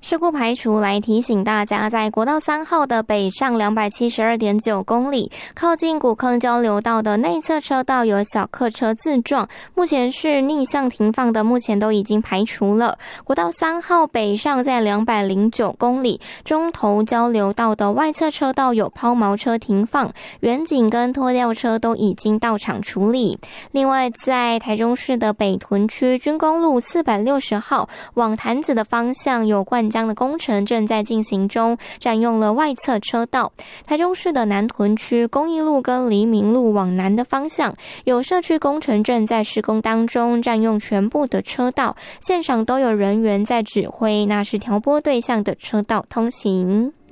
事故排除来提醒大家，在国道3号的北上 272.9 公里，靠近古坑交流道的内侧车道有小客车自撞，目前是逆向停放的，目前都已经排除了。国道3号北上在209公里，中头交流道的外侧车道有抛锚车停放，远景跟拖吊车都已经到场处理。另外，在台中市的北屯区军公路460号往潭子的方向有灌浆的工程正在进行中，占用了外侧车道。台中市的南屯区公益路跟黎明路往南的方向有社区工程正在施工当中，占用全部的车道，现场都有人员在指挥，那是调拨对向的车道通行。